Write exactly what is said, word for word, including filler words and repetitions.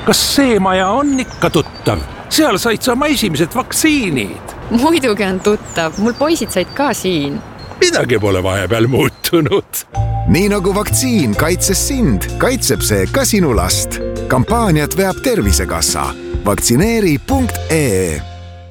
kas see maja on ikka tuttav? Seal said sa oma esimesed vaktsiinid. Muidugi on tuttav, mul poisid said ka siin. Midagi pole vahepeal muutunud. Nii nagu vaktsiin kaitses sind, kaitseb see ka sinu last. Kampaaniat veab Tervisekassa. Vaktsineeri punkt ee